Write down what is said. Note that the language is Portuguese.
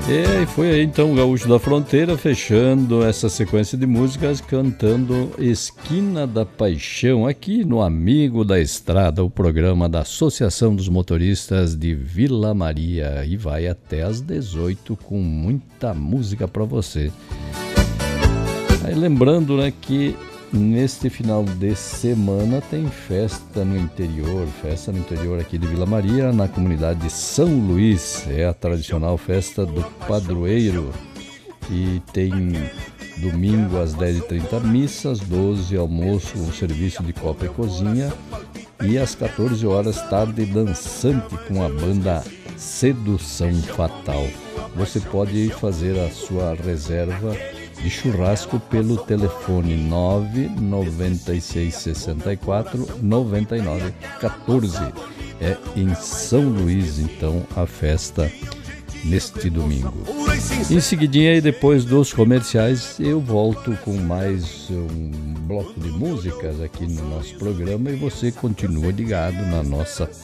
E foi aí então o Gaúcho da Fronteira fechando essa sequência de músicas cantando Esquina da Paixão aqui no Amigo da Estrada, o programa da Associação dos Motoristas de Vila Maria, e vai até às 18 com muita música para você. Aí lembrando, né, que neste final de semana tem festa no interior aqui de Vila Maria, na comunidade de São Luís. É a tradicional festa do padroeiro. E tem domingo às 10h30 missa, às 12 almoço, um serviço de copa e cozinha. E às 14 horas tarde dançante com a banda Sedução Fatal. Você pode fazer a sua reserva de churrasco pelo telefone 996 64 99 14. É em São Luís, então, a festa neste domingo. Em seguidinha, e depois dos comerciais, eu volto com mais um bloco de músicas aqui no nosso programa e você continua ligado na nossa